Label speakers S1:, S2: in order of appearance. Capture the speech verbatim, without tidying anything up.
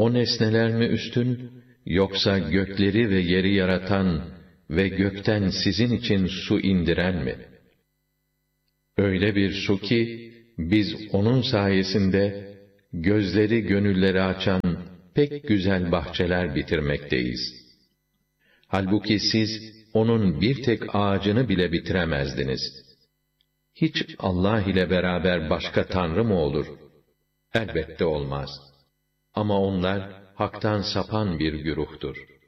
S1: O nesneler mi üstün, yoksa gökleri ve yeri yaratan ve gökten sizin için su indiren mi? Öyle bir su ki, biz onun sayesinde, gözleri gönülleri açan pek güzel bahçeler bitirmekteyiz. Halbuki siz, onun bir tek ağacını bile bitiremezdiniz. Hiç Allah ile beraber başka tanrı mı olur? Elbette olmaz. Ama onlar, haktan sapan bir güruhtur.